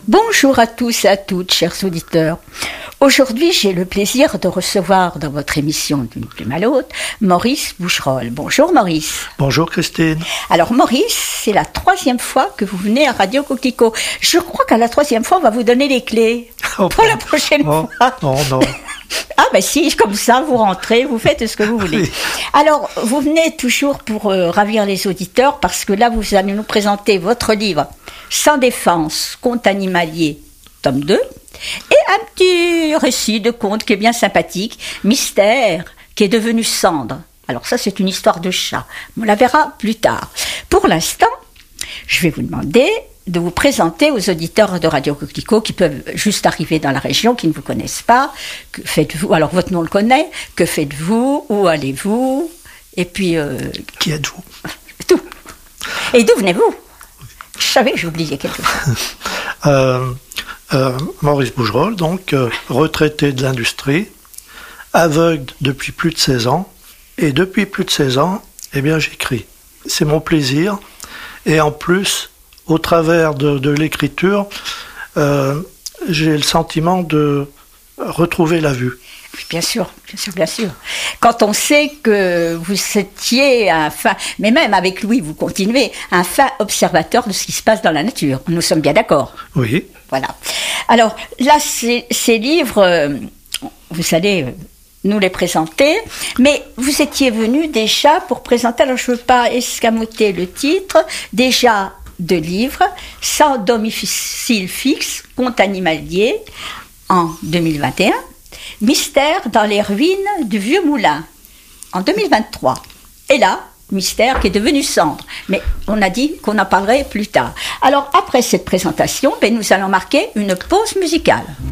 Bonjour à tous et à toutes, chers auditeurs. Aujourd'hui, j'ai le plaisir de recevoir dans votre émission D'une plume à l'autre, Maurice Bougerol. Bonjour Maurice. Bonjour Christine. Alors Maurice, c'est la 3e fois que vous venez à Radio Coquelicot. Je crois qu'à la 3e fois, on va vous donner les clés pour la prochaine fois. Non. Ah ben si, comme ça, vous rentrez, vous faites ce que vous voulez. Oui. Alors, vous venez toujours pour ravir les auditeurs, parce que là, vous allez nous présenter votre livre « Sans défense, conte animalier », tome 2, et un petit récit de conte qui est bien sympathique, « Mystère, qui est devenu cendre ». Alors ça, c'est une histoire de chat. On la verra plus tard. Pour l'instant, je vais vous demander de vous présenter aux auditeurs de Radio Coquelicot qui peuvent juste arriver dans la région, qui ne vous connaissent pas. Que faites-vous? Alors, votre nom on le connaît. Que faites-vous? Où allez-vous? Et puis... Qui êtes-vous? Tout. Et d'où venez-vous? Je savais que j'oubliais quelque chose. Maurice Bougerol, donc retraité de l'industrie, aveugle depuis plus de 16 ans. Et depuis plus de 16 ans, eh bien, j'écris. C'est mon plaisir. Et en plus... Au travers de l'écriture, j'ai le sentiment de retrouver la vue. Bien sûr. Quand on sait que vous étiez mais même avec Louis, vous continuez, un fin observateur de ce qui se passe dans la nature. Nous sommes bien d'accord. Oui. Voilà. Alors là, ces livres, vous allez nous les présenter, mais vous étiez venu déjà pour présenter, alors je ne veux pas escamoter le titre, déjà... de livres, Sans domicile fixe, conte animalier, en 2021, Mystère dans les ruines du vieux moulin, en 2023. Et là, Mystère qui est devenu cendre. Mais on a dit qu'on en parlerait plus tard. Alors, après cette présentation, nous allons marquer une pause musicale.